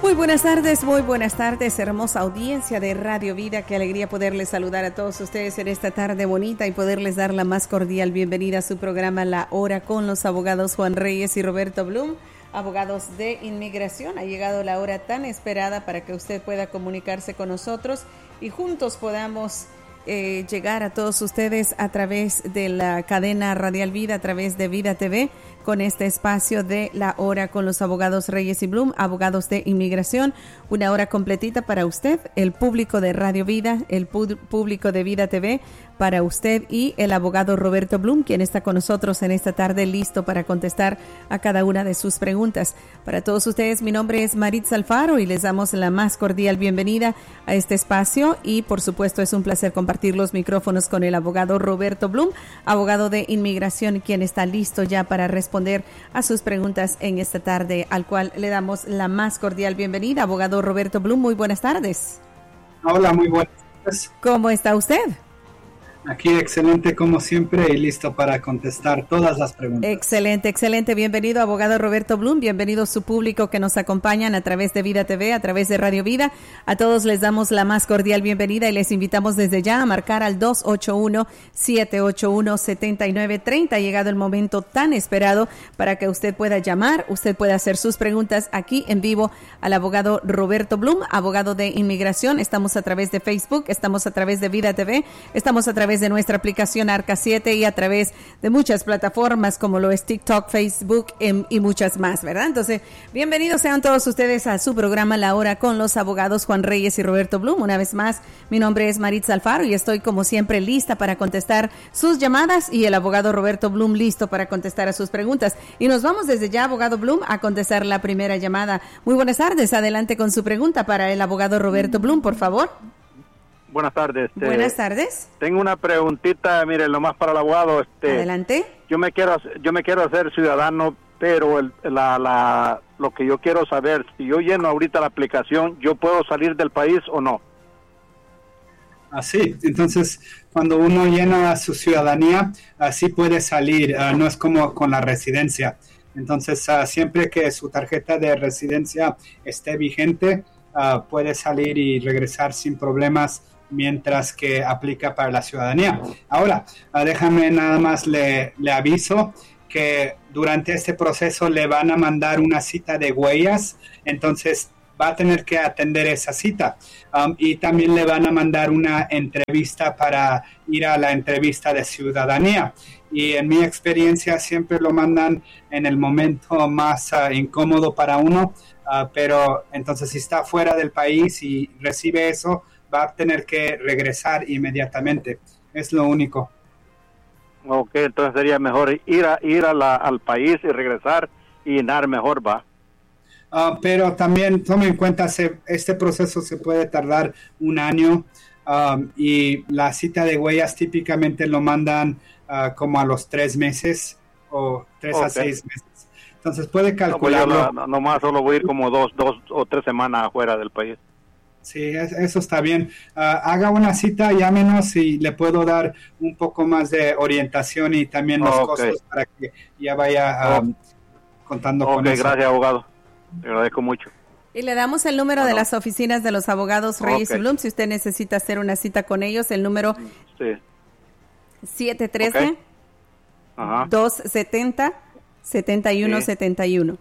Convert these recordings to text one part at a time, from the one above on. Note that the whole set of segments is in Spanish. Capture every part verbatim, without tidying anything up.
Muy buenas tardes, muy buenas tardes, hermosa audiencia de Radio Vida. Qué alegría poderles saludar a todos ustedes en esta tarde bonita y poderles dar la más cordial bienvenida a su programa La Hora con los abogados Juan Reyes y Roberto Blum, abogados de inmigración. Ha llegado la hora tan esperada para que usted pueda comunicarse con nosotros y juntos podamos eh, llegar a todos ustedes a través de la cadena Radial Vida, a través de Vida T V, con este espacio de La Hora con los abogados Reyes y Blum, abogados de inmigración. Una hora completita para usted, el público de Radio Vida, el pu- público de Vida T V, para usted y el abogado Roberto Blum, quien está con nosotros en esta tarde, listo para contestar a cada una de sus preguntas. Para todos ustedes, mi nombre es Maritza Alfaro y les damos la más cordial bienvenida a este espacio y, por supuesto, es un placer compartir los micrófonos con el abogado Roberto Blum, abogado de inmigración, quien está listo ya para responder a sus preguntas en esta tarde, al cual le damos la más cordial bienvenida. Abogado Roberto Blum, muy buenas tardes. Hola, muy buenas tardes. ¿Cómo está usted? Aquí excelente como siempre y listo para contestar todas las preguntas. Excelente, excelente. Bienvenido, abogado Roberto Blum. Bienvenido su público que nos acompañan a través de Vida T V, a través de Radio Vida. A todos les damos la más cordial bienvenida y les invitamos desde ya a marcar al dos ocho uno, siete ocho uno, siete nueve tres cero. Ha llegado el momento tan esperado para que usted pueda llamar, usted pueda hacer sus preguntas aquí en vivo al abogado Roberto Blum, abogado de inmigración. Estamos a través de Facebook, estamos a través de Vida T V, estamos a través de nuestra aplicación Arca siete y a través de muchas plataformas como lo es TikTok, Facebook em, y muchas más, ¿verdad? Entonces, bienvenidos sean todos ustedes a su programa La Hora con los abogados Juan Reyes y Roberto Blum. Una vez más, mi nombre es Maritza Alfaro y estoy como siempre lista para contestar sus llamadas y el abogado Roberto Blum listo para contestar a sus preguntas. Y nos vamos desde ya, abogado Blum, a contestar la primera llamada. Muy buenas tardes, adelante con su pregunta para el abogado Roberto Blum, por favor. Buenas tardes. Este, Buenas tardes. Tengo una preguntita, mire, lo más para el abogado. Este, Adelante. Yo me quiero, yo me quiero hacer ciudadano, pero el, la, la, lo que yo quiero saber, si yo lleno ahorita la aplicación, ¿yo puedo salir del país o no? Así, entonces, cuando uno llena su ciudadanía, así puede salir, uh, no es como con la residencia. Entonces, uh, siempre que su tarjeta de residencia esté vigente, uh, puede salir y regresar sin problemas mientras que aplica para la ciudadanía. Ahora, uh, déjame nada más le, le aviso que durante este proceso le van a mandar una cita de huellas, entonces va a tener que atender esa cita um, y también le van a mandar una entrevista para ir a la entrevista de ciudadanía. Y en mi experiencia siempre lo mandan en el momento más uh, incómodo para uno, uh, pero entonces si está fuera del país y recibe eso, va a tener que regresar inmediatamente. Es lo único. Ok, entonces sería mejor ir a ir a la, al país y regresar y llenar mejor, va. Uh, pero también tome en cuenta, se, este proceso se puede tardar un año um, y la cita de huellas típicamente lo mandan uh, como a los tres meses o tres okay. a seis meses. Entonces puede calcularlo. No, pues nomás solo voy a ir como dos, dos o tres semanas afuera del país. Sí, eso está bien. Uh, haga una cita, llámenos y le puedo dar un poco más de orientación y también los okay. costos para que ya vaya um, contando okay, con eso. Gracias, abogado. Te agradezco mucho. Y le damos el número bueno. de las oficinas de los abogados Reyes okay. y Blum, si usted necesita hacer una cita con ellos, el número sí. siete uno tres, okay. dos siete cero, siete uno siete uno.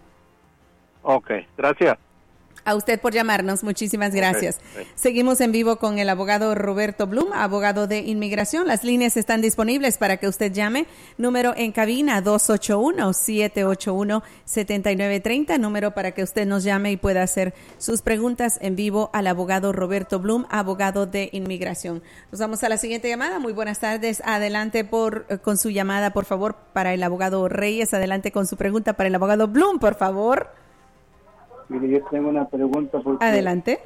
Ok, gracias. A usted por llamarnos, muchísimas gracias. Okay, okay. Seguimos en vivo con el abogado Roberto Blum, abogado de inmigración. Las líneas están disponibles para que usted llame. Número en cabina dos ocho uno, siete ocho uno, siete nueve tres cero, número para que usted nos llame y pueda hacer sus preguntas en vivo al abogado Roberto Blum, abogado de inmigración. Nos vamos a la siguiente llamada. Muy buenas tardes. Adelante por con su llamada, por favor, para el abogado Reyes. Adelante con su pregunta para el abogado Blum, por favor. Mire, yo tengo una pregunta porque adelante.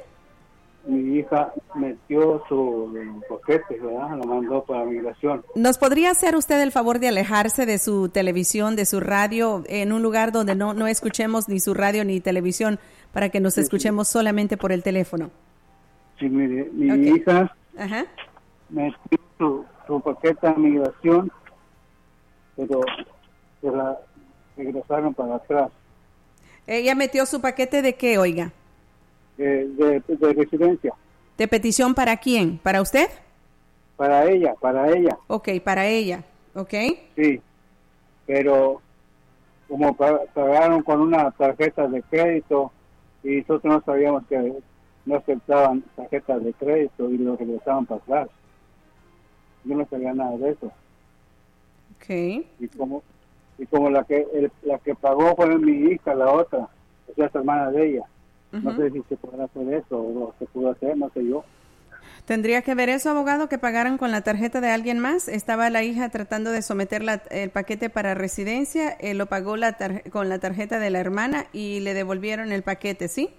Mi hija metió su paquete, ¿verdad? Lo mandó para migración. ¿Nos podría hacer usted el favor de alejarse de su televisión, de su radio, en un lugar donde no, no escuchemos ni su radio ni televisión, para que nos sí, escuchemos sí. solamente por el teléfono? Sí, mire, mi okay. hija Ajá. metió su, su paquete a migración, pero se la regresaron para atrás. ¿Ella metió su paquete de qué, oiga? eh, de, de residencia. ¿De petición para quién? ¿Para usted? Para ella, para ella. Ok, para ella. Ok. Sí, pero como pa- pagaron con una tarjeta de crédito y nosotros no sabíamos que no aceptaban tarjetas de crédito y lo regresaban para atrás. Yo no sabía nada de eso. Ok. Y como y como la que el, la que pagó fue mi hija, la otra, o sea, es hermana de ella. No Ujú. sé si se podrá hacer eso o se pudo hacer, no sé yo. ¿Tendría que ver eso, abogado, que pagaran con la tarjeta de alguien más? Estaba la hija tratando de someter la- el paquete para residencia, eh, lo pagó la tar- con la tarjeta de la hermana y le devolvieron el paquete, ¿sí?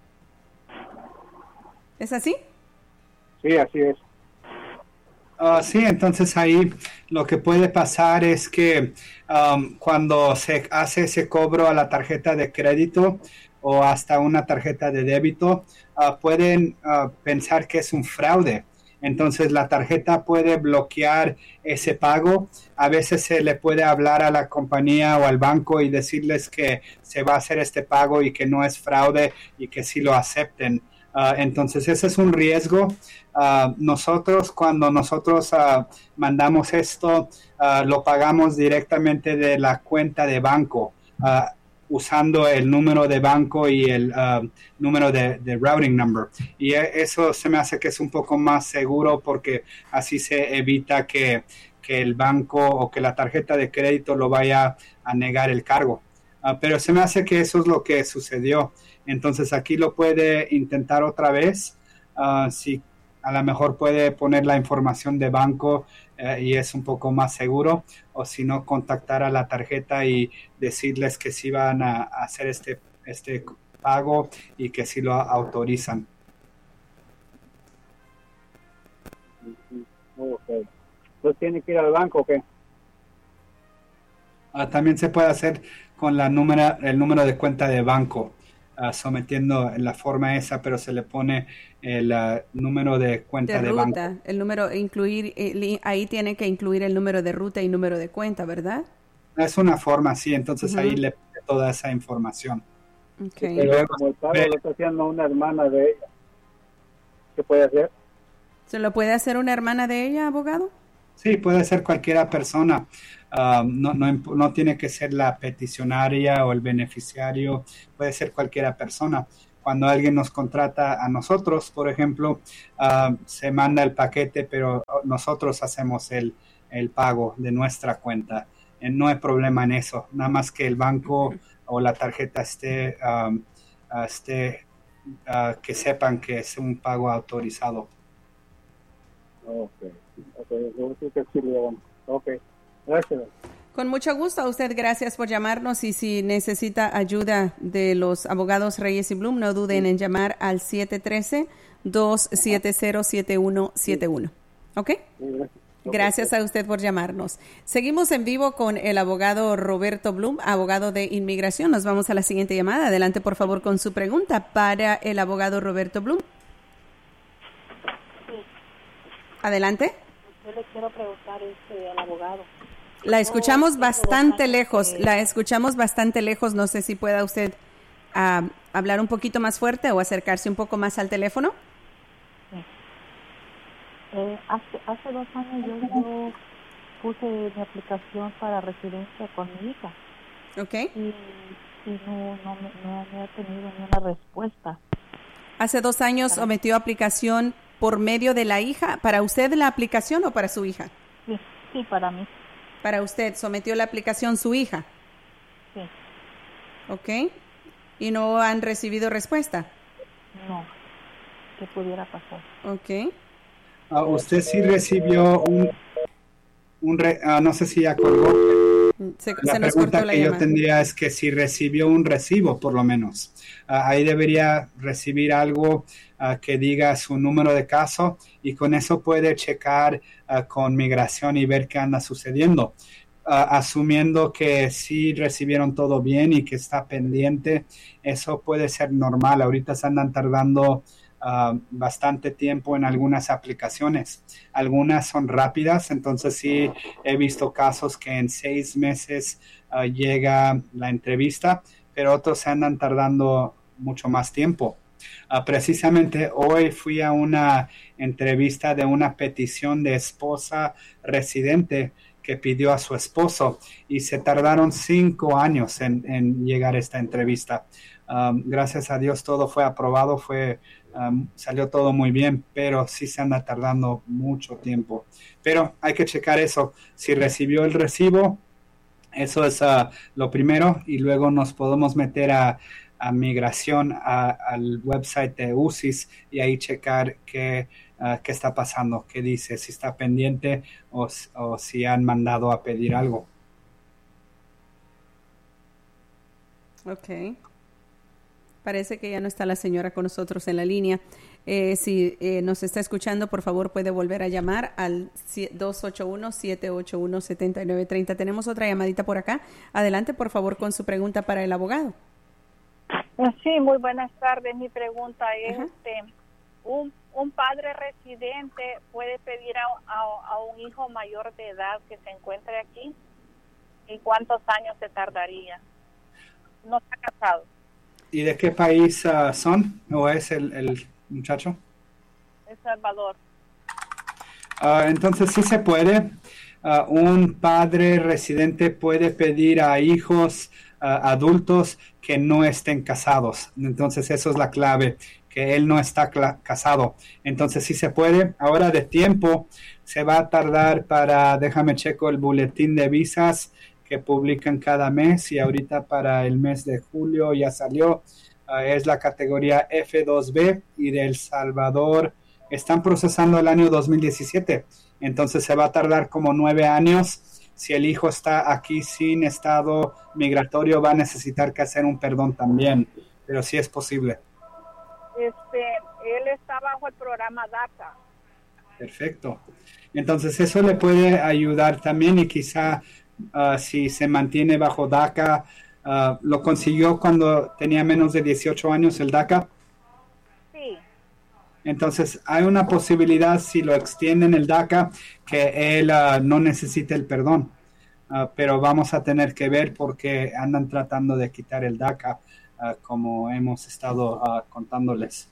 ¿Es así? Sí, así es. Ah, sí, entonces ahí lo que puede pasar es que um, cuando se hace ese cobro a la tarjeta de crédito o hasta una tarjeta de débito, ah, pueden ah, pensar que es un fraude. Entonces la tarjeta puede bloquear ese pago. A veces se le puede hablar a la compañía o al banco y decirles que se va a hacer este pago y que no es fraude y que sí lo acepten. Uh, entonces ese es un riesgo. Uh, nosotros cuando nosotros uh, mandamos esto, uh, lo pagamos directamente de la cuenta de banco, uh, usando el número de banco y el uh, número de, de routing number. Y eso se me hace que es un poco más seguro porque así se evita que, que el banco o que la tarjeta de crédito lo vaya a negar el cargo. Uh, pero se me hace que eso es lo que sucedió. Entonces aquí lo puede intentar otra vez. Uh, si a lo mejor puede poner la información de banco uh, y es un poco más seguro. O si no, contactar a la tarjeta y decirles que sí van a, a hacer este, este pago y que sí lo autorizan. Okay. Entonces tiene que ir al banco, ¿o qué? Uh, también se puede hacer con la número, el número de cuenta de banco. Uh, sometiendo en la forma esa, pero se le pone el uh, número de cuenta de, de banco. ruta, el número, incluir, eh, ahí tiene que incluir el número de ruta y número de cuenta, ¿verdad? Es una forma, sí, entonces Uh-huh. ahí le pone toda esa información. Okay. Pero luego, como el pago lo está haciendo una hermana de ella, ¿qué puede hacer? ¿Se lo puede hacer una hermana de ella, abogado? Sí, puede ser cualquiera persona. Uh, no, no, no tiene que ser la peticionaria o el beneficiario, puede ser cualquiera persona. Cuando alguien nos contrata a nosotros, por ejemplo, uh, se manda el paquete, pero nosotros hacemos el, el pago de nuestra cuenta. Eh, no hay problema en eso, nada más que el banco o la tarjeta esté, um, uh, esté uh, que sepan que es un pago autorizado. Ok, ok, yo sí que sí le hago. Ok, gracias. Con mucho gusto a usted, gracias por llamarnos y si necesita ayuda de los abogados Reyes y Bloom, no duden en llamar al siete uno tres, dos siete cero, siete uno siete uno. ¿Ok? Sí, gracias. Gracias a usted por llamarnos. Seguimos en vivo con el abogado Roberto Bloom, abogado de inmigración. Nos vamos a la siguiente llamada. Adelante, por favor, con su pregunta para el abogado Roberto Bloom. Adelante. Yo le quiero preguntar este, al abogado. La escuchamos Oh, bastante lejos, que... la escuchamos bastante lejos. No sé si pueda usted uh, hablar un poquito más fuerte o acercarse un poco más al teléfono. Sí. Eh, hace, hace dos años yo, yo puse mi aplicación para residencia con mi hija. Ok. Y, y no, no, me, no me ha tenido ni una respuesta. Hace dos años para... sometió aplicación por medio de la hija. ¿Para usted la aplicación o para su hija? Sí, sí, para mí. Para usted, sometió la aplicación su hija. Sí. Ok. ¿Y no han recibido respuesta? No. ¿Qué pudiera pasar? Ok. Uh, usted sí recibió un, un re, uh, no sé si ya colgó. Se, la se nos pregunta cortó la que llamada. yo tendría es que si recibió un recibo, por lo menos. Uh, ahí debería recibir algo uh, que diga su número de caso y con eso puede checar uh, con migración y ver qué anda sucediendo. Uh, asumiendo que sí recibieron todo bien y que está pendiente, eso puede ser normal. Ahorita se andan tardando Uh, bastante tiempo en algunas aplicaciones. Algunas son rápidas, entonces sí he visto casos que en seis meses uh, llega la entrevista, pero otros se andan tardando mucho más tiempo. Uh, precisamente hoy fui a una entrevista de una petición de esposa residente que pidió a su esposo y se tardaron cinco años en, en llegar a esta entrevista. Um, gracias a Dios todo fue aprobado, fue, um, salió todo muy bien, pero sí se anda tardando mucho tiempo. Pero hay que checar eso. Si recibió el recibo, eso es uh, lo primero, y luego nos podemos meter a, a migración a, al website de U S I S y ahí checar qué, uh, qué está pasando, qué dice, si está pendiente o, o si han mandado a pedir algo. Ok. Parece que ya no está la señora con nosotros en la línea. Eh, si eh, nos está escuchando, por favor, puede volver a llamar al dos ocho uno, siete ocho uno, siete nueve tres cero. Tenemos otra llamadita por acá. Adelante, por favor, con su pregunta para el abogado. Sí, muy buenas tardes. Mi pregunta es, Ajá. este, un, un padre residente puede pedir a, a, a un hijo mayor de edad que se encuentre aquí, ¿y cuántos años se tardaría? No está casado. ¿Y de qué país uh, son o es el, el muchacho? El Salvador. Uh, entonces sí se puede. Uh, un padre residente puede pedir a hijos uh, adultos que no estén casados. Entonces eso es la clave, que él no está casado. Entonces sí se puede. Ahora de tiempo se va a tardar para, déjame checo el boletín de visas que publican cada mes, y ahorita para el mes de julio ya salió. Uh, es la categoría F dos B y de El Salvador están procesando el año dos mil diecisiete, entonces se va a tardar como nueve años. Si el hijo está aquí sin estado migratorio, va a necesitar que hacer un perdón también, pero sí es posible. Este, él está bajo el programa DACA. Perfecto. Entonces eso le puede ayudar también, y quizá uh, si se mantiene bajo DACA, uh, lo consiguió cuando tenía menos de dieciocho años el DACA. Sí. Entonces hay una posibilidad, si lo extienden el DACA, que él uh, no necesite el perdón. Uh, pero vamos a tener que ver, porque andan tratando de quitar el DACA, uh, como hemos estado uh, contándoles.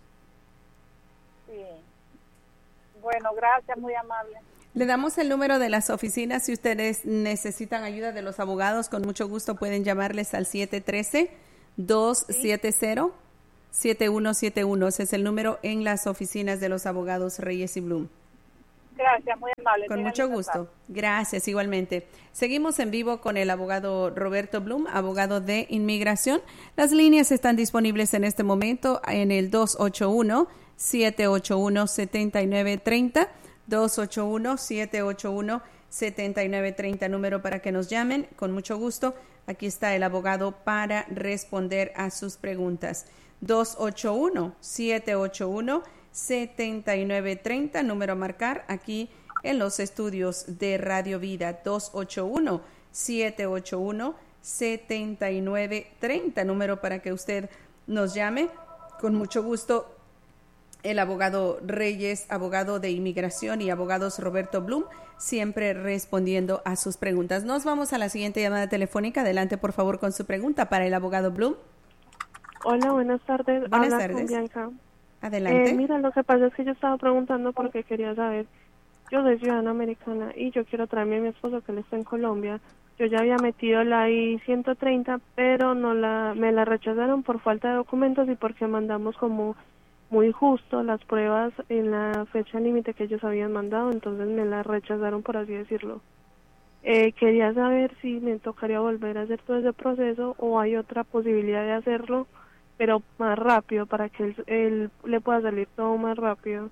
Sí. Bueno, gracias, muy amable. Le damos el número de las oficinas. Si ustedes necesitan ayuda de los abogados, con mucho gusto pueden llamarles al siete uno tres, dos siete cero, siete uno siete uno. Ese es el número en las oficinas de los abogados Reyes y Bloom. Gracias, muy amable. Con Tengan mucho linda gusto. tarde. Gracias, igualmente. Seguimos en vivo con el abogado Roberto Bloom, abogado de inmigración. Las líneas están disponibles en este momento en el dos ocho uno, siete ocho uno, siete nueve tres cero, dos ocho uno, siete ocho uno, siete nueve tres cero, número para que nos llamen. Con mucho gusto, aquí está el abogado para responder a sus preguntas. dos ocho uno, siete ocho uno, siete nueve tres cero, número a marcar aquí en los estudios de Radio Vida. Dos ocho uno, siete ocho uno, siete nueve tres cero, número para que usted nos llame. Con mucho gusto, el abogado Reyes, abogado de inmigración, y abogados Roberto Bloom, siempre respondiendo a sus preguntas. Nos vamos a la siguiente llamada telefónica. Adelante, por favor, con su pregunta para el abogado Bloom. Hola, buenas tardes. Buenas Habla tardes. con Bianca. Adelante. Eh, mira, lo que pasa es que yo estaba preguntando porque quería saber, yo soy ciudadana americana y yo quiero traerme a mi esposo que él está en Colombia. Yo ya había metido la I ciento treinta, pero no la me la rechazaron por falta de documentos y porque mandamos como muy justo las pruebas en la fecha límite que ellos habían mandado, entonces me la rechazaron, por así decirlo. Eh, quería saber si me tocaría volver a hacer todo ese proceso o hay otra posibilidad de hacerlo, pero más rápido, para que él, él le pueda salir todo más rápido.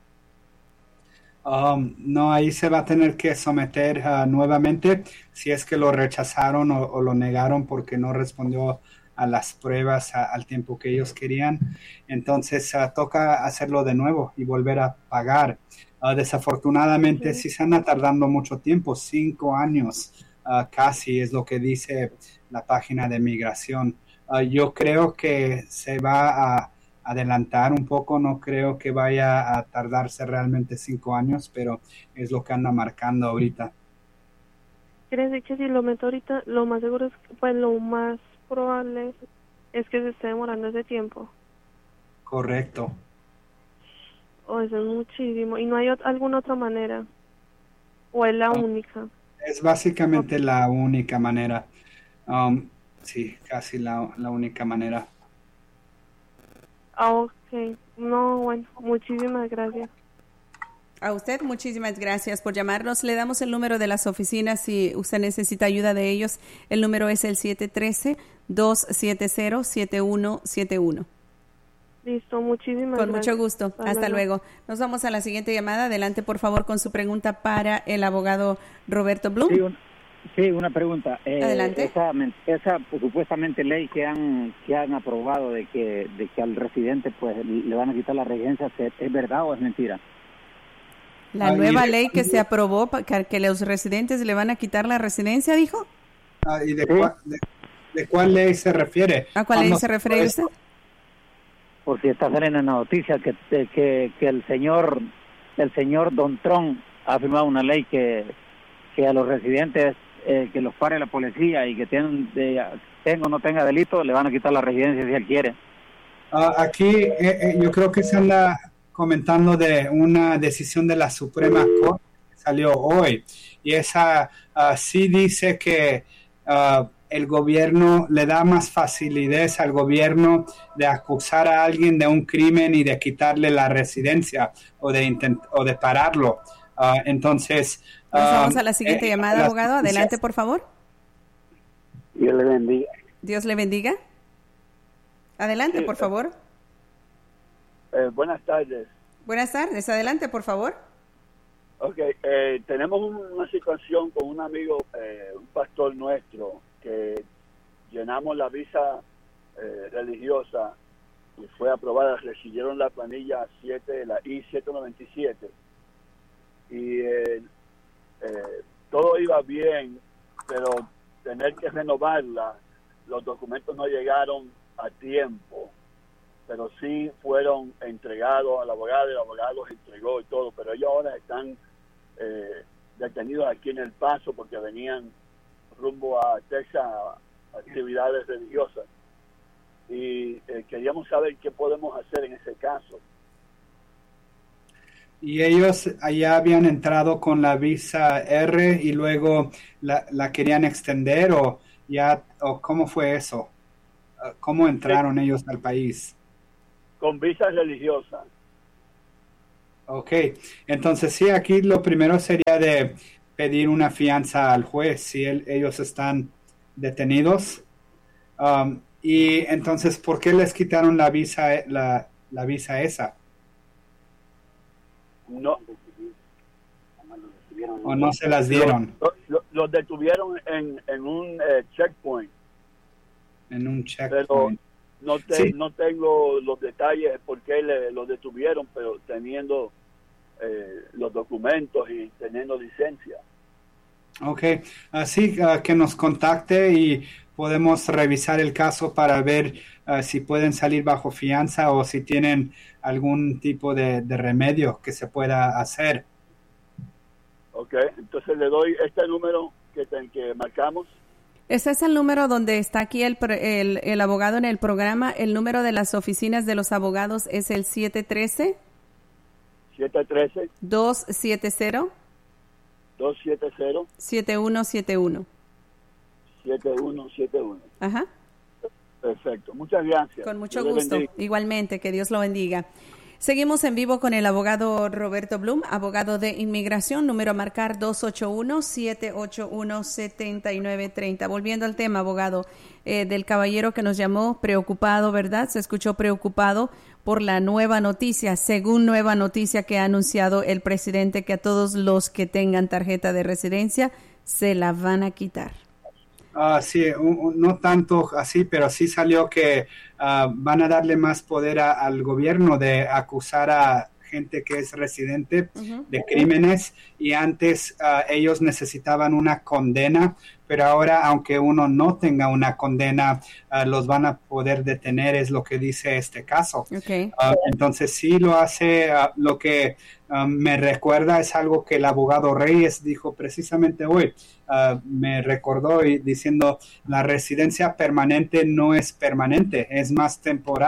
Um, no, ahí se va a tener que someter uh, nuevamente si es que lo rechazaron o, o lo negaron porque no respondió a las pruebas a, al tiempo que ellos querían. Entonces uh, toca hacerlo de nuevo y volver a pagar. Uh, desafortunadamente sí. sí se anda tardando mucho tiempo, cinco años uh, casi es lo que dice la página de migración. Uh, yo creo que se va a adelantar un poco, no creo que vaya a tardarse realmente cinco años, pero es lo que anda marcando ahorita. Quiere decir que si lo meto ahorita, lo más seguro es, pues lo más probable es que se esté demorando ese tiempo. Correcto. Oh, eso es muchísimo. ¿Y no hay ot- alguna otra manera? ¿O es la Ah. única? Es básicamente la única manera. Um, sí, casi la, la única manera. Ah, ok. No, bueno, muchísimas gracias. A usted muchísimas gracias por llamarnos. Le damos el número de las oficinas si usted necesita ayuda de ellos. El número es el siete uno tres, dos siete cero, siete uno siete uno. Listo, muchísimas Con gracias. mucho gusto. Hasta Hasta luego. Nos vamos a la siguiente llamada. Adelante, por favor, con su pregunta para el abogado Roberto Blum. Sí, un- sí, una pregunta. Eh, Adelante. Esa, men- esa pues, supuestamente ley que han que han aprobado de que de que al residente pues le van a quitar la residencia, ¿es es verdad o es mentira? La Ah, y nueva de- ley que se aprobó para que, que los residentes le van a quitar la residencia, dijo. Ah, ¿Y de, cua- de, de cuál ley se refiere? ¿A cuál ley Cuando- se refiere usted? Porque está saliendo en la noticia que que, que el señor el señor Don Trump ha firmado una ley que que a los residentes eh, que los pare la policía y que tienen de, tenga o no tenga delito le van a quitar la residencia si él quiere. Ah, aquí eh, eh, yo creo que se anda comentando de una decisión de la Suprema Corte que salió hoy y esa ah, sí dice que ah, el gobierno le da más facilidades al gobierno de acusar a alguien de un crimen y de quitarle la residencia o de intent- o de pararlo. Ah, entonces Pasamos ah, a la siguiente eh, llamada, las abogado. Adelante, noticias- por favor. Dios le bendiga. Dios le bendiga. Adelante, Sí, por eh. favor. Eh, buenas tardes. Buenas tardes. Adelante, por favor. Ok, eh, tenemos un- una situación con un amigo, eh, un pastor nuestro, que llenamos la visa eh, religiosa y fue aprobada, recibieron la planilla siete, la I siete noventa y siete. Y eh, eh, todo iba bien, pero tener que renovarla, los documentos no llegaron a tiempo, pero sí fueron entregados al abogado, el abogado los entregó y todo, pero ellos ahora están eh, detenidos aquí en El Paso porque venían rumbo a Texas a actividades religiosas. Y eh, queríamos saber qué podemos hacer en ese caso. Y ellos allá habían entrado con la visa R y luego la, la querían extender o ya o cómo fue eso, Ah, cómo entraron ellos al país. Con visa religiosa. Ok, entonces sí, aquí lo primero sería de pedir una fianza al juez si él- ellos están detenidos. Um, y entonces, ¿por qué les quitaron la visa, la, la visa esa? No, ¿O no se las dieron Los, los- los detuvieron en, en un eh, checkpoint, en un pero checkpoint? no, te- Sí. no tengo los detalles de por qué le, los detuvieron, pero teniendo eh, los documentos y teniendo licencia. Ok, así ah, que nos contacte y podemos revisar el caso para ver ah, si pueden salir bajo fianza o si tienen algún tipo de, de remedio que se pueda hacer. Ok, entonces le doy este número que, te- que marcamos. Ese es el número donde está aquí el, pro- el, el abogado en el programa. El número de las oficinas de los abogados es el siete uno tres, siete uno tres, dos siete cero, dos siete cero, siete uno siete uno. siete uno siete uno. Ajá. Perfecto, muchas gracias. Con mucho Dios le gusto. bendiga. Igualmente, que Dios lo bendiga. Seguimos en vivo con el abogado Roberto Blum, abogado de inmigración, número a marcar dos ocho uno, siete ocho uno, siete nueve tres cero. Volviendo al tema, abogado, eh, del caballero que nos llamó preocupado, ¿verdad? Se escuchó preocupado por la nueva noticia, según nueva noticia que ha anunciado el presidente, que a todos los que tengan tarjeta de residencia se la van a quitar. Ah, sí, un- un- no tanto así, pero sí salió que ah, van a darle más poder a- al gobierno de acusar a gente que es residente Ujú. de crímenes y antes ah, ellos necesitaban una condena, pero ahora aunque uno no tenga una condena, ah, los van a poder detener, es lo que dice este caso. Okay. Ah, entonces sí lo hace, ah, lo que ah, me recuerda es algo que el abogado Reyes dijo precisamente hoy. Ah, me recordó y diciendo la residencia permanente no es permanente, es más temporal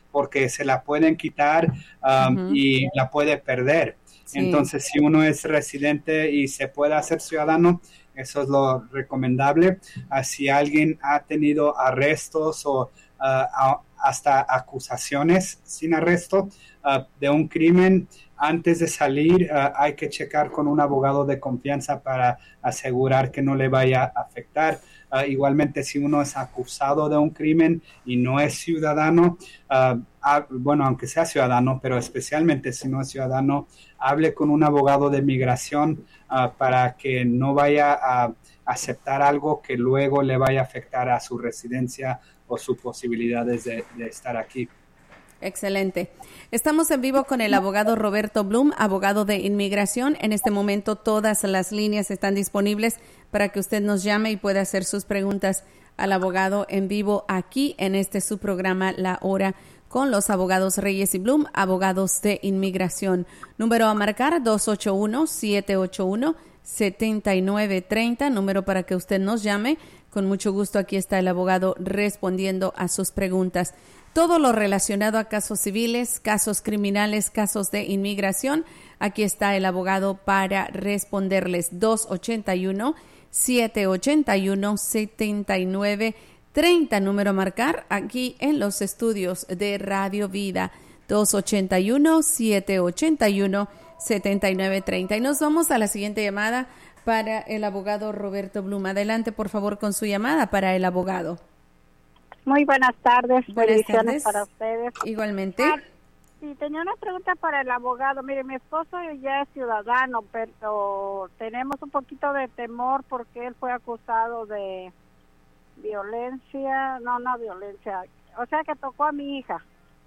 porque se la pueden quitar um, uh-huh. y la puede perder. Sí. Entonces, si uno es residente y se puede hacer ciudadano, eso es lo recomendable. Uh, si alguien ha tenido arrestos o uh, a, hasta acusaciones sin arresto uh, de un crimen, antes de salir uh, hay que checar con un abogado de confianza para asegurar que no le vaya a afectar. Uh, igualmente, si uno es acusado de un crimen y no es ciudadano, uh, ah, bueno, aunque sea ciudadano, pero especialmente si no es ciudadano, hable con un abogado de migración uh, para que no vaya a aceptar algo que luego le vaya a afectar a su residencia o sus posibilidades de, de estar aquí. Excelente. Estamos en vivo con el abogado Roberto Blum, abogado de inmigración. En este momento todas las líneas están disponibles para que usted nos llame y pueda hacer sus preguntas al abogado en vivo aquí en este su programa La Hora con los abogados Reyes y Blum, abogados de inmigración. Número a marcar dos ocho uno, siete ocho uno, siete nueve tres cero, número para que usted nos llame. Con mucho gusto aquí está el abogado respondiendo a sus preguntas. Todo lo relacionado a casos civiles, casos criminales, casos de inmigración, aquí está el abogado para responderles. dos ocho uno, siete ocho uno, siete nueve tres cero, número a marcar aquí en los estudios de Radio Vida. dos ocho uno, siete ocho uno, siete nueve tres cero. Y nos vamos a la siguiente llamada para el abogado Roberto Blum. Adelante, por favor, con su llamada para el abogado. Muy buenas tardes, buenas bendiciones tardes. Para ustedes. Igualmente. Ah, sí, tenía una pregunta para el abogado. Mire, mi esposo ya es ciudadano, pero tenemos un poquito de temor porque él fue acusado de violencia, no, no violencia, o sea que tocó a mi hija.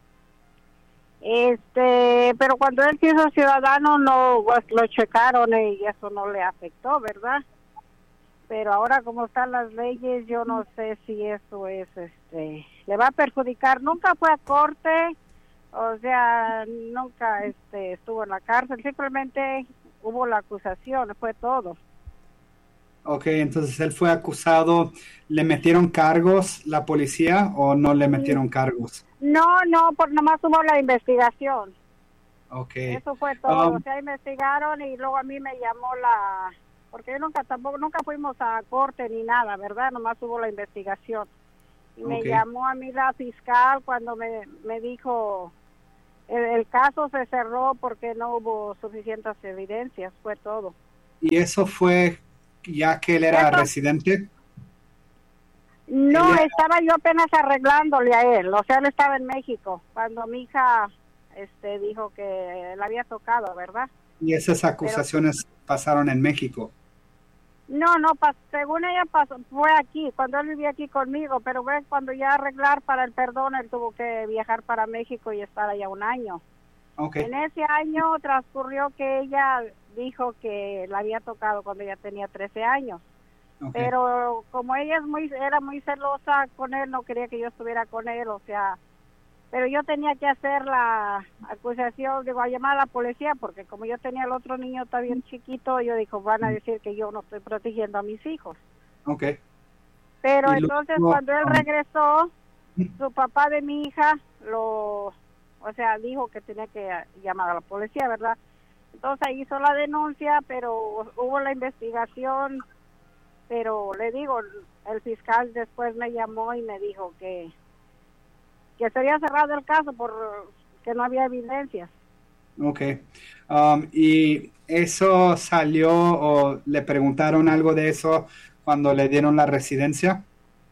Este, pero cuando él se hizo ciudadano no pues, lo checaron y eso no le afectó, ¿verdad? Pero ahora como están las leyes, yo no sé si eso es, este, le va a perjudicar. Nunca fue a corte, o sea, nunca este, estuvo en la cárcel, simplemente hubo la acusación, fue todo. Ok, entonces él fue acusado, ¿le metieron cargos la policía o no le metieron cargos? No, no, por nomás hubo la investigación. Ok. Eso fue todo, Um, o sea, investigaron y luego a mí me llamó la... Porque yo nunca tampoco, nunca fuimos a corte ni nada, ¿verdad? Nomás hubo la investigación. Y me Ok. llamó a mí la fiscal cuando me, me dijo, el, el caso se cerró porque no hubo suficientes evidencias, fue todo. ¿Y eso fue ya que él era Eso- residente? No, Ella- estaba yo apenas arreglándole a él, o sea, él estaba en México, cuando mi hija este, dijo que la había tocado, ¿verdad? Y esas acusaciones pasaron en México. No, no, pas- según ella pasó, fue aquí, cuando él vivía aquí conmigo, pero ve, cuando ya arreglar para el perdón, él tuvo que viajar para México y estar allá un año. Ok. En ese año transcurrió que ella dijo que la había tocado cuando ella tenía trece años. Ok. Pero como ella es muy era muy celosa con él, no quería que yo estuviera con él, o sea, pero yo tenía que hacer la acusación, digo, a llamar a la policía, porque como yo tenía el otro niño todavía bien chiquito, yo dijo, van a decir que yo no estoy protegiendo a mis hijos. Ok. Pero Y entonces luego, cuando él um, regresó, su papá de mi hija lo, o sea, dijo que tenía que llamar a la policía, ¿verdad? Entonces hizo la denuncia, pero hubo la investigación, pero le digo, el fiscal después me llamó y me dijo que que se había cerrado el caso por que no había evidencias. Ok. Um, ¿y eso salió o le preguntaron algo de eso cuando le dieron la residencia?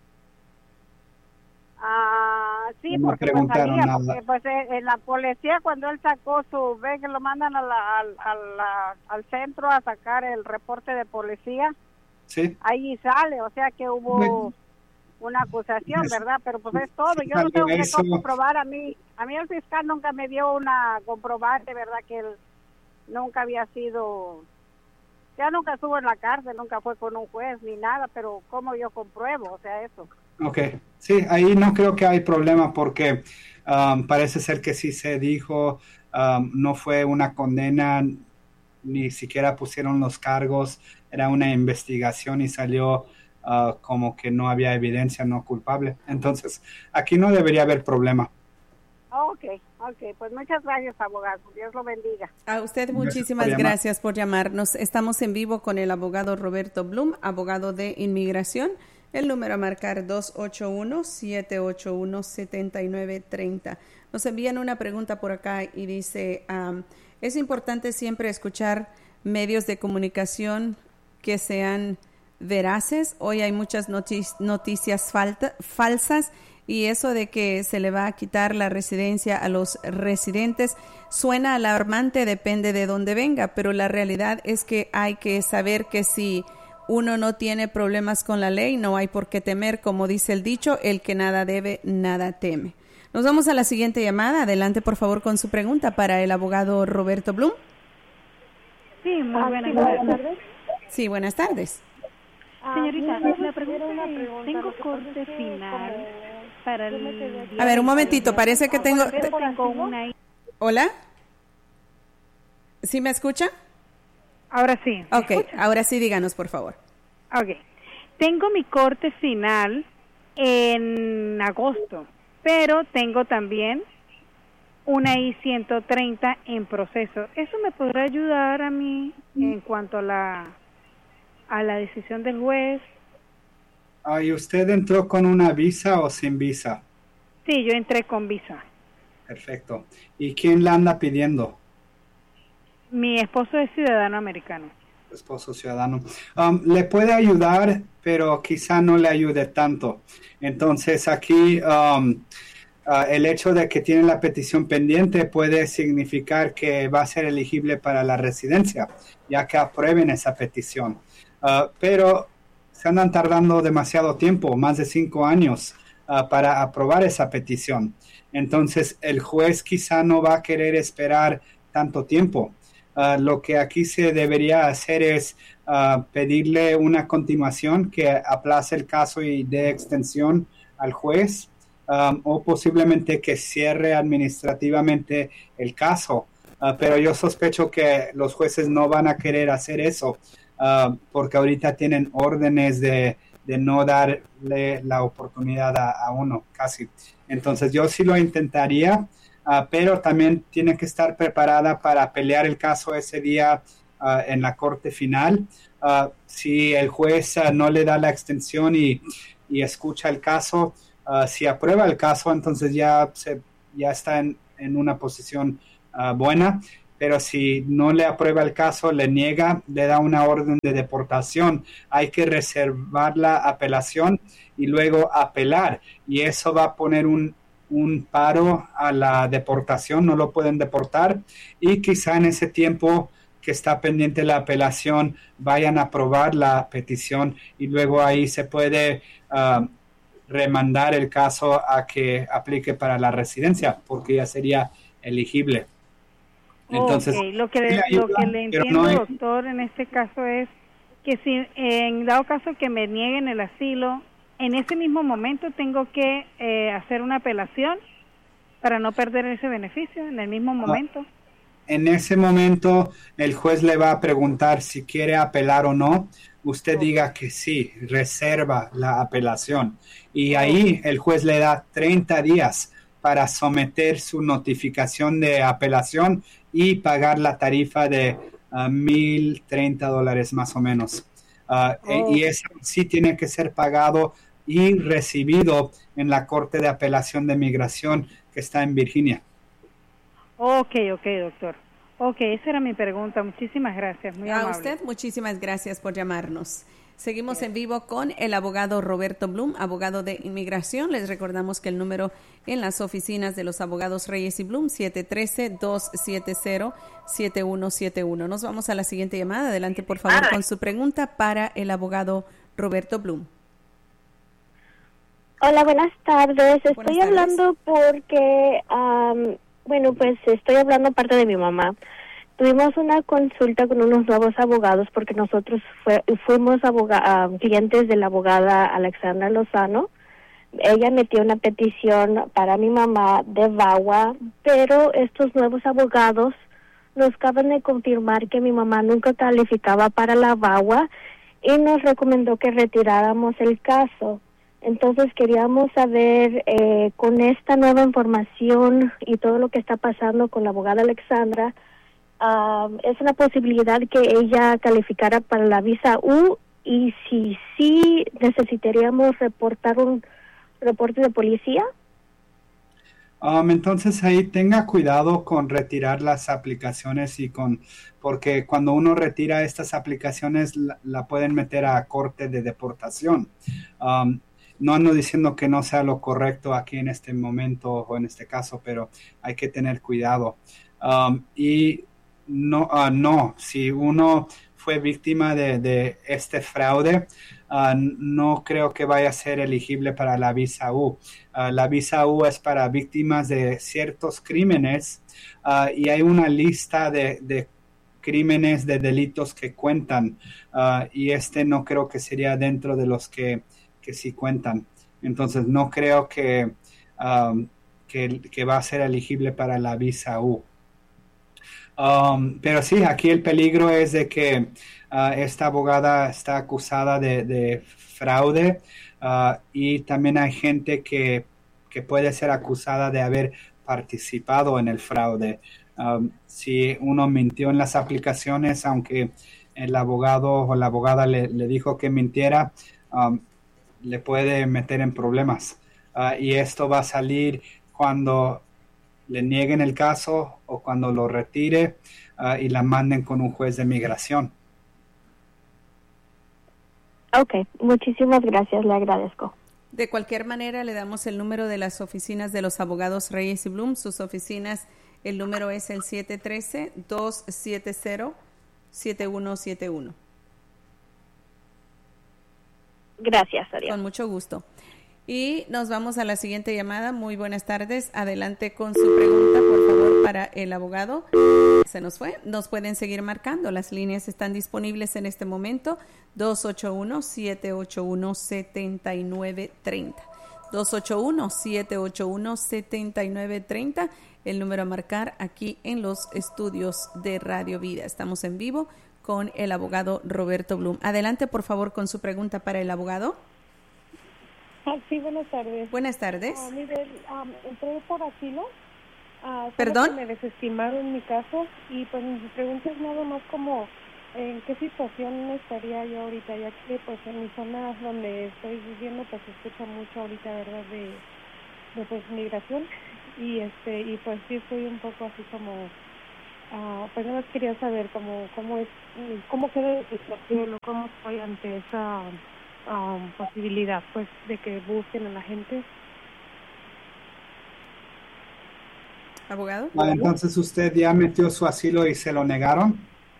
Ah, sí, No porque pues, preguntaron sabía, nada. porque pues eh, en la policía cuando él sacó su, ve que lo mandan a la, al, a la- al centro a sacar el reporte de policía, Sí. ahí sale, o sea que hubo Bueno. una acusación, Pues, ¿verdad? Pero pues es todo, sí yo no salió tengo que eso. comprobar a mí, a mí el fiscal nunca me dio una comprobante, ¿verdad? Que él nunca había sido, ya nunca estuvo en la cárcel, nunca fue con un juez ni nada, pero ¿cómo yo compruebo? O sea, eso. Ok, sí, ahí no creo que hay problema porque um, parece ser que sí se dijo, um, no fue una condena, ni siquiera pusieron los cargos, era una investigación y salió uh, como que no había evidencia no culpable. Entonces, aquí no debería haber problema. Ok, ok, pues muchas gracias, abogado. Dios lo bendiga. A usted muchísimas gracias por, gracias por llamarnos. Estamos en vivo con el abogado Roberto Blum, abogado de inmigración. El número a marcar dos ocho uno, siete ocho uno, siete nueve tres cero. Nos envían una pregunta por acá y dice, um, es importante siempre escuchar medios de comunicación que sean veraces. Hoy hay muchas notic- noticias falta- falsas y eso de que se le va a quitar la residencia a los residentes suena alarmante, depende de dónde venga, pero la realidad es que hay que saber que si uno no tiene problemas con la ley, no hay por qué temer, como dice el dicho, el que nada debe, nada teme. Nos vamos a la siguiente llamada. Adelante, por favor, con su pregunta para el abogado Roberto Blum. Sí, muy buenas tardes. Sí, buenas tardes. Señorita, la pregunta es, tengo corte final para el... A ver, un momentito, parece que tengo... tengo una... ¿Hola? ¿Sí me escucha? Ahora sí. Ok, escucha? Ahora sí, díganos, por favor. Ok. Tengo mi corte final en agosto, pero tengo también una I ciento treinta en proceso. ¿Eso me podrá ayudar a mí en cuanto a la... a la decisión del juez? Ah, ¿y usted entró con una visa o sin visa? Sí, yo entré con visa. Perfecto. ¿Y quién la anda pidiendo? Mi esposo es ciudadano americano. Esposo ciudadano. Um, le puede ayudar, pero quizá no le ayude tanto. Entonces aquí um, uh, el hecho de que tiene la petición pendiente puede significar que va a ser elegible para la residencia, ya que aprueben esa petición. Uh, pero se andan tardando demasiado tiempo, más de cinco años, uh, para aprobar esa petición. Entonces, el juez quizá no va a querer esperar tanto tiempo. Uh, lo que aquí se debería hacer es uh, pedirle una continuación que aplace el caso y dé extensión al juez, um, o posiblemente que cierre administrativamente el caso. Uh, pero yo sospecho que los jueces no van a querer hacer eso. Uh, porque ahorita tienen órdenes de, de no darle la oportunidad a, a uno, casi. Entonces yo sí lo intentaría, uh, pero también tiene que estar preparada para pelear el caso ese día uh, en la corte final. Uh, si el juez uh, no le da la extensión y, y escucha el caso, uh, si aprueba el caso, entonces ya, se, ya está en, en una posición uh, buena. Pero si no le aprueba el caso, le niega, le da una orden de deportación. Hay que reservar la apelación y luego apelar. Y eso va a poner un, un paro a la deportación, no lo pueden deportar. Y quizá en ese tiempo que está pendiente la apelación, vayan a aprobar la petición y luego ahí se puede uh, remandar el caso a que aplique para la residencia, porque ya sería elegible. Entonces, okay. lo, que le, ayuda, lo que le entiendo, no es... doctor, en este caso es que si en dado caso que me nieguen el asilo, en ese mismo momento tengo que eh, hacer una apelación para no perder ese beneficio, en el mismo momento. En ese momento el juez le va a preguntar si quiere apelar o no. Usted okay. diga que sí, reserva la apelación. Y ahí el juez le da treinta días para someter su notificación de apelación y pagar la tarifa de uh, mil treinta dólares más o menos. Uh, oh. Y eso sí tiene que ser pagado y recibido en la Corte de Apelación de Migración que está en Virginia. Ok, ok, doctor. Ok, esa era mi pregunta. Muchísimas gracias. Muy amable. A usted, muchísimas gracias por llamarnos. Seguimos en vivo con el abogado Roberto Blum, abogado de inmigración. Les recordamos que el número en las oficinas de los abogados Reyes y Blum, siete uno tres, dos siete cero, siete uno siete uno. Nos vamos a la siguiente llamada. Adelante, por favor, con su pregunta para el abogado Roberto Blum. Hola, buenas tardes. Estoy buenas tardes. hablando porque, um, bueno, pues estoy hablando parte de mi mamá. Tuvimos una consulta con unos nuevos abogados porque nosotros fue, fuimos aboga, uh, clientes de la abogada Alexandra Lozano. Ella metió una petición para mi mamá de V A W A, pero estos nuevos abogados nos acaban de confirmar que mi mamá nunca calificaba para la V A W A y nos recomendó que retiráramos el caso. Entonces queríamos saber, eh, con esta nueva información y todo lo que está pasando con la abogada Alexandra, uh, ¿es una posibilidad que ella calificara para la visa U? Y si sí, ¿necesitaríamos reportar un reporte de policía? Um, entonces ahí tenga cuidado con retirar las aplicaciones y con, porque cuando uno retira estas aplicaciones la, la pueden meter a corte de deportación. Um, no ando diciendo que no sea lo correcto aquí en este momento o en este caso, pero hay que tener cuidado. Um, y no, uh, no, si uno fue víctima de, de este fraude, uh, no creo que vaya a ser elegible para la visa U. Uh, la visa U es para víctimas de ciertos crímenes uh, y hay una lista de, de crímenes, de delitos que cuentan uh, y este no creo que sería dentro de los que, que sí cuentan. Entonces no creo que, um, que, que va a ser elegible para la visa U. Um, pero sí, aquí el peligro es de que uh, esta abogada está acusada de, de fraude uh, y también hay gente que, que puede ser acusada de haber participado en el fraude. Um, si uno mintió en las aplicaciones, aunque el abogado o la abogada le, le dijo que mintiera, um, le puede meter en problemas. Uh, y esto va a salir cuando le nieguen el caso o cuando lo retire uh, y la manden con un juez de migración. Ok, muchísimas gracias, le agradezco. De cualquier manera, le damos el número de las oficinas de los abogados Reyes y Bloom. Sus oficinas, el número es el siete uno tres, dos siete cero, siete uno siete uno. Gracias, adiós. Con mucho gusto. Y nos vamos a la siguiente llamada. Muy buenas tardes. Adelante con su pregunta, por favor, para el abogado. Se nos fue. Nos pueden seguir marcando. Las líneas están disponibles en este momento. dos ocho uno, siete ocho uno, siete nueve tres cero. dos ocho uno, siete ocho uno, siete nueve tres cero. El número a marcar aquí en los estudios de Radio Vida. Estamos en vivo con el abogado Roberto Bloom. Adelante, por favor, con su pregunta para el abogado. Ah, sí, buenas tardes. Buenas tardes. Uh, mire, um, entré por asilo. Uh, ¿Perdón? Me desestimaron mi caso y pues mi pregunta es nada más como en qué situación estaría yo ahorita, ya que pues en mi zona donde estoy viviendo pues se escucha mucho ahorita, ¿verdad? De, de pues migración y este y pues sí estoy un poco así como uh, pues nada más quería saber cómo cómo es cómo queda la situación o cómo estoy ante esa Um, posibilidad pues de que busquen a la gente. ¿Abogado? Ah, entonces usted ya metió su asilo y se lo negaron.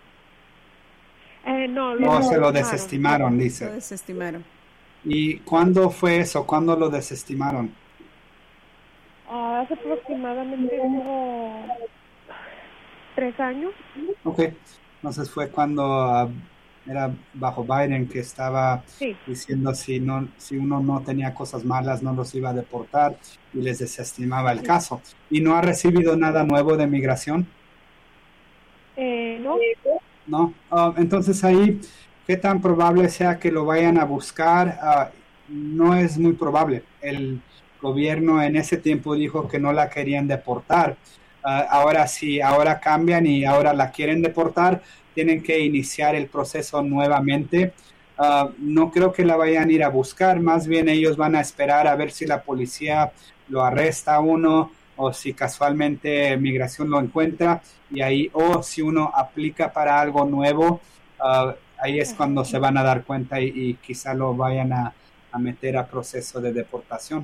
Eh, no, lo o se lo desestimaron, dice. Lo desestimaron. ¿Y cuándo fue eso? ¿Cuándo lo desestimaron? Uh, hace aproximadamente como tres años. Ok, entonces fue cuando uh, era bajo Biden que estaba sí. diciendo si no si uno no tenía cosas malas no los iba a deportar y les desestimaba el sí. caso. ¿Y no ha recibido nada nuevo de migración? Eh, no. No. Uh, entonces ahí, ¿qué tan probable sea que lo vayan a buscar? Uh, no es muy probable. El gobierno en ese tiempo dijo que no la querían deportar. Uh, ahora sí, ahora cambian y ahora la quieren deportar. Tienen que iniciar el proceso nuevamente. Uh, no creo que la vayan a ir a buscar, más bien ellos van a esperar a ver si la policía lo arresta a uno o si casualmente migración lo encuentra y ahí, o si uno aplica para algo nuevo, uh, ahí es cuando se van a dar cuenta y, y quizá lo vayan a, a meter a proceso de deportación.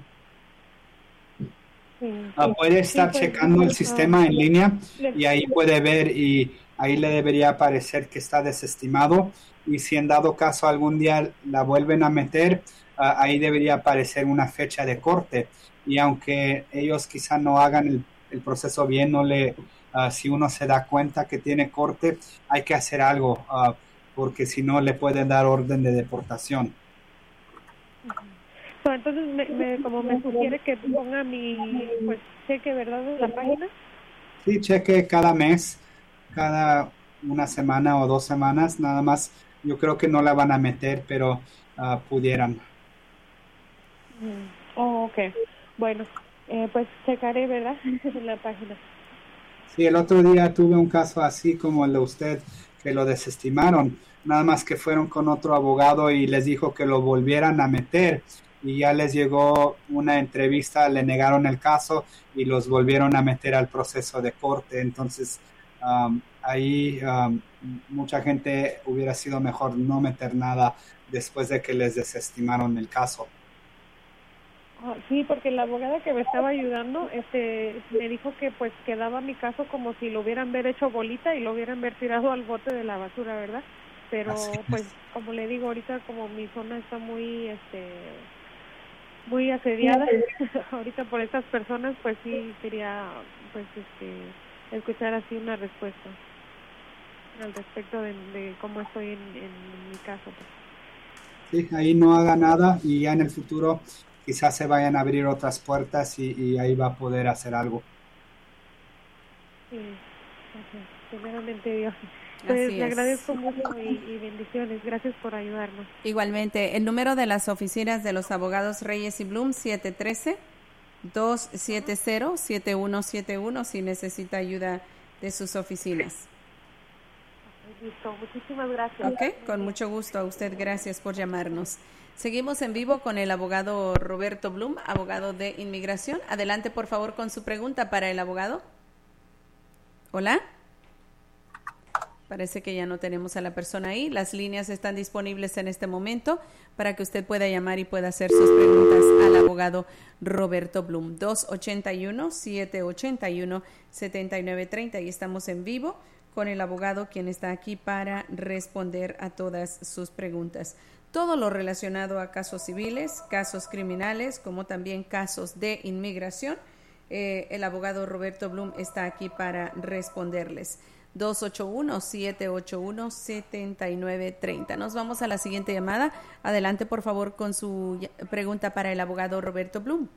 Sí. Uh, puede estar sí, checando el sistema en línea y ahí puede ver y ahí le debería aparecer que está desestimado y si en dado caso algún día la vuelven a meter, uh, ahí debería aparecer una fecha de corte y aunque ellos quizá no hagan el, el proceso bien, no le, uh, si uno se da cuenta que tiene corte, hay que hacer algo uh, porque si no le pueden dar orden de deportación. So, entonces, me, me, como me sugiere que ponga mi pues, cheque, ¿verdad?, en la página. Sí, cheque cada mes. Cada una semana o dos semanas, nada más. Yo creo que no la van a meter, pero uh, pudieran. Mm. Oh, ok. Bueno, eh, pues checaré, ¿verdad? En la página. Sí, el otro día tuve un caso así como el de usted, que lo desestimaron, nada más que fueron con otro abogado y les dijo que lo volvieran a meter y ya les llegó una entrevista, le negaron el caso y los volvieron a meter al proceso de corte. Entonces, um, ahí um, mucha gente hubiera sido mejor no meter nada después de que les desestimaron el caso. Oh, sí, porque la abogada que me estaba ayudando este, me dijo que pues quedaba mi caso como si lo hubieran ver hecho bolita y lo hubieran ver tirado al bote de la basura, ¿verdad? Pero pues como le digo, ahorita como mi zona está muy este muy asediada ahorita por estas personas, pues sí quería pues este escuchar así una respuesta al respecto de, de cómo estoy en, en mi caso. Sí, ahí no haga nada y ya en el futuro quizás se vayan a abrir otras puertas y, y ahí va a poder hacer algo. Sí, okay. Primeramente Dios. Pues le agradezco mucho y, y bendiciones. Gracias por ayudarnos. Igualmente, el número de las oficinas de los abogados Reyes y Bloom, siete uno tres, dos siete cero, siete uno siete uno, si necesita ayuda de sus oficinas. Listo, muchísimas gracias. Ok, con mucho gusto a usted, gracias por llamarnos. Seguimos en vivo con el abogado Roberto Bloom, abogado de inmigración. Adelante, por favor, con su pregunta para el abogado. Hola. Parece que ya no tenemos a la persona ahí. Las líneas están disponibles en este momento para que usted pueda llamar y pueda hacer sus preguntas al abogado Roberto Bloom. dos ocho uno, siete ocho uno, siete nueve tres cero. Y estamos en vivo con el abogado quien está aquí para responder a todas sus preguntas. Todo lo relacionado a casos civiles, casos criminales, como también casos de inmigración. Eh, el abogado Roberto Bloom está aquí para responderles. dos ocho uno, siete ocho uno, siete nueve tres cero. Nos vamos a la siguiente llamada. Adelante, por favor, con su pregunta para el abogado Roberto Bloom.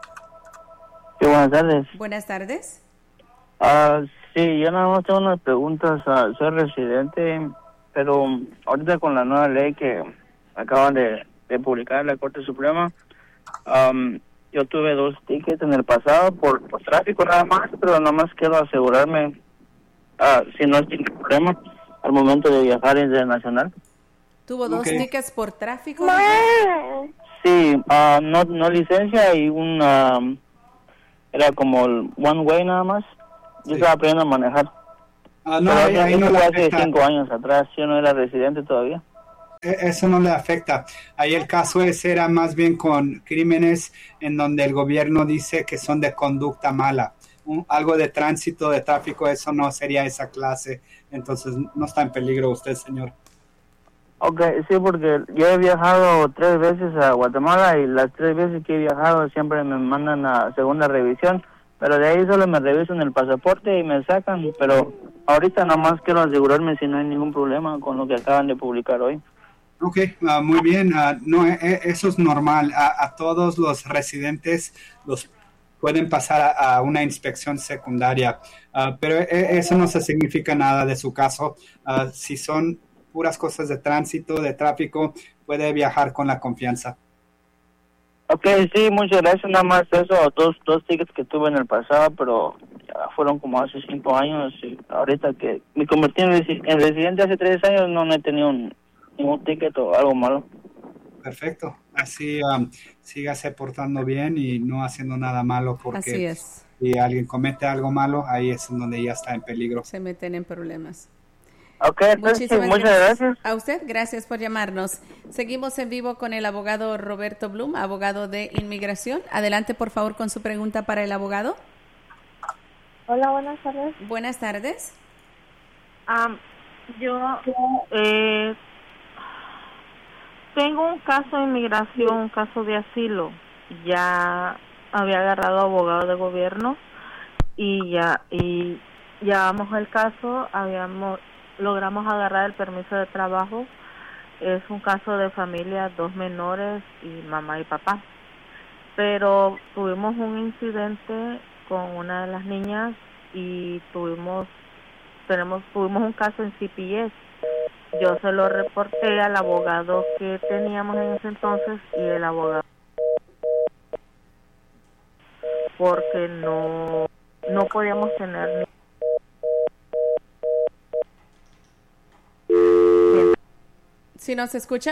Sí, buenas tardes. Buenas tardes. Uh, sí, yo nada más tengo unas preguntas. Uh, soy residente, pero ahorita con la nueva ley que acaban de, de publicar la Corte Suprema, um, yo tuve dos tickets en el pasado por, por tráfico nada más, pero nada más quiero asegurarme Uh, si no tiene problema al momento de viajar internacional. ¿Tuvo dos okay. tickets por tráfico? Sí, uh, no, no licencia y un uh, era como el one way nada más. Yo sí. estaba aprendiendo a manejar. Uh, no, ahí, ahí no le hace afecta. cinco años atrás, yo no era residente todavía. Eso no le afecta. Ahí el caso ese era más bien con crímenes en donde el gobierno dice que son de conducta mala. Un, algo de tránsito, de tráfico, eso no sería esa clase. Entonces no está en peligro usted, señor. Ok, sí, porque yo he viajado tres veces a Guatemala y las tres veces que he viajado siempre me mandan a segunda revisión, pero de ahí solo me revisan el pasaporte y me sacan, pero ahorita nada más quiero asegurarme si no hay ningún problema con lo que acaban de publicar hoy. Ok, uh, muy bien. Uh, no, eh, eso es normal. A, a todos los residentes los pueden pasar a, a una inspección secundaria, uh, pero e, eso no se significa nada de su caso. Uh, si son puras cosas de tránsito, de tráfico, puede viajar con la confianza. Ok, sí, muchas gracias. Nada más eso, dos, dos tickets que tuve en el pasado, pero ya fueron como hace cinco años. Y ahorita que me convertí en, resi- en residente hace tres años, no, no he tenido un, ningún ticket o algo malo. Perfecto. Así um, sígase portando bien y no haciendo nada malo, porque Así es. si alguien comete algo malo, ahí es donde ya está en peligro. Se meten en problemas. Ok, entonces, muchas gracias. gracias. A usted, gracias por llamarnos. Seguimos en vivo con el abogado Roberto Bloom, abogado de inmigración. Adelante, por favor, con su pregunta para el abogado. Hola, buenas tardes. Buenas tardes. Um, yo eh, tengo un caso de inmigración, un caso de asilo. Ya había agarrado abogado de gobierno y ya y llevamos el caso, habíamos logramos agarrar el permiso de trabajo. Es un caso de familia, dos menores y mamá y papá. Pero tuvimos un incidente con una de las niñas y tuvimos tenemos tuvimos un caso en C P S. Yo se lo reporté al abogado que teníamos en ese entonces y el abogado porque no, no podíamos tener ni... ¿Sí nos escucha?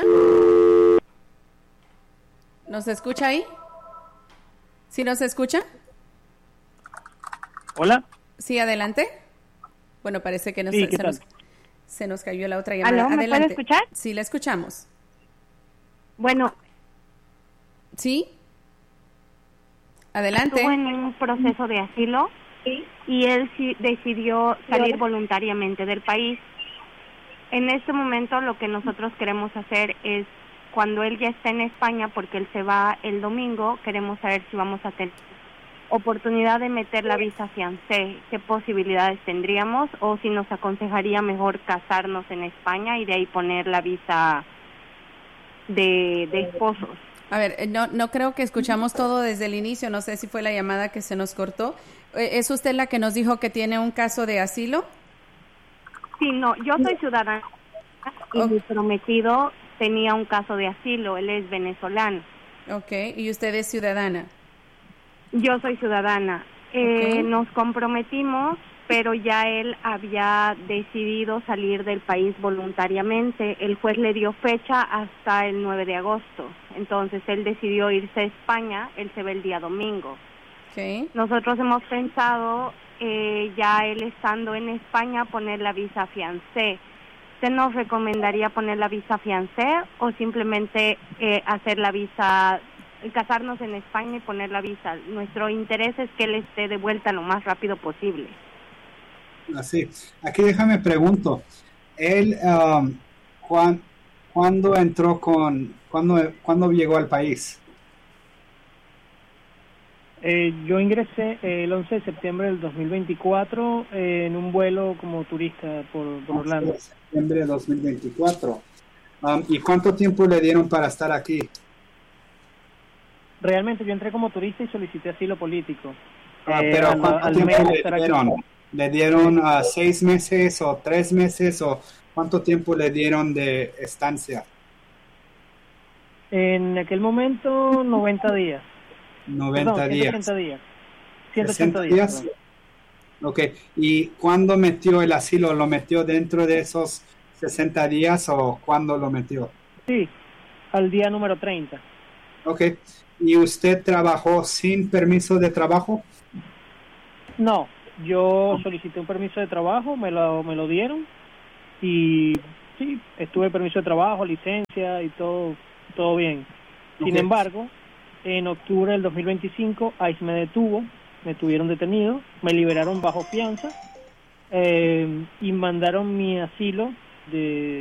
¿Nos escucha ahí? ¿Sí nos escucha? Hola. Sí, adelante. Bueno, parece que nos, sí, se, nos, se nos cayó la otra llamada. ¿Aló, me adelante. puede escuchar? Sí, la escuchamos. Bueno. ¿Sí? Adelante. Estuvo en un proceso de asilo ¿Sí? y él sí decidió salir voluntariamente del país. En este momento lo que nosotros queremos hacer es, cuando él ya esté en España, porque él se va el domingo, queremos saber si vamos a tener oportunidad de meter la visa fiancé, qué posibilidades tendríamos, o si nos aconsejaría mejor casarnos en España y de ahí poner la visa de, de esposos. A ver, no, no creo que escuchamos todo desde el inicio, no sé si fue la llamada que se nos cortó. ¿Es usted la que nos dijo que tiene un caso de asilo? Sí, no, yo soy ciudadana y oh. mi prometido tenía un caso de asilo, él es venezolano. Ok, ¿y usted es ciudadana? Yo soy ciudadana. Eh, okay. Nos comprometimos, pero ya él había decidido salir del país voluntariamente. El juez le dio fecha hasta el nueve de agosto. Entonces él decidió irse a España, él se va el día domingo. Okay. Nosotros hemos pensado, eh, ya él estando en España, poner la visa fiancé. ¿Usted nos recomendaría poner la visa fiancé o simplemente eh, hacer la visa, casarnos en España y poner la visa? Nuestro interés es que él esté de vuelta lo más rápido posible. Así, aquí déjame pregunto, él, um, ¿cuán, ¿cuándo entró con, cuándo, cuándo llegó al país? Eh, yo ingresé el once de septiembre del dos mil veinticuatro eh, en un vuelo como turista por, por Orlando. once de septiembre de dos mil veinticuatro. Um, ¿Y cuánto tiempo le dieron para estar aquí? Realmente yo entré como turista y solicité asilo político. Ah, eh, pero al, ¿cuánto al tiempo mes le dieron? aquí. ¿Le dieron uh, seis meses o tres meses o cuánto tiempo le dieron de estancia? En aquel momento noventa días. noventa Perdón, días. ciento treinta días. ciento sesenta treinta días. días. Ok. ¿Y cuándo metió el asilo? ¿Lo metió dentro de esos sesenta días o cuándo lo metió? Sí, al día número treinta. Ok. ¿Y usted trabajó sin permiso de trabajo? No, yo solicité un permiso de trabajo, me lo, me lo dieron y sí, estuve permiso de trabajo, licencia y todo, todo bien. Sin Okay. embargo, en octubre del dos mil veinticinco, ICE me detuvo, me tuvieron detenido, me liberaron bajo fianza eh, y mandaron mi asilo de